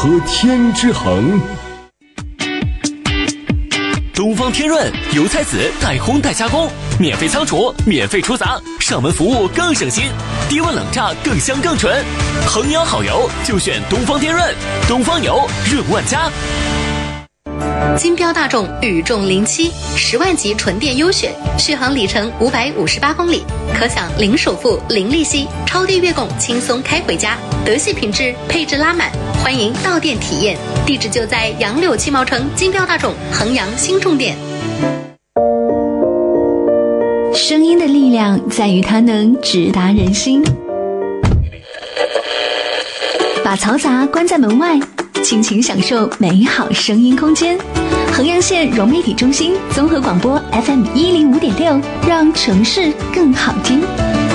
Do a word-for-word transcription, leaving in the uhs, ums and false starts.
和天之痕。 东方天润油菜籽代烘代加工，免费仓储，免费出杂，上门服务更省心，低温冷榨更香更纯。衡阳好油就选东方天润，东方油润万家。 金标大众宇众零七十万级纯电优选，续航里程五百五十八公里，可享零首付、零利息，超低月供，轻松开回家。德系品质，配置拉满，欢迎到店体验。地址就在杨柳七毛城金标大众衡阳新重点。 声音的力量在于它能直达人心。把嘈杂关在门外，尽情享受美好声音空间。衡阳县融媒体中心综合广播 F M 一零五点六，让城市更好听。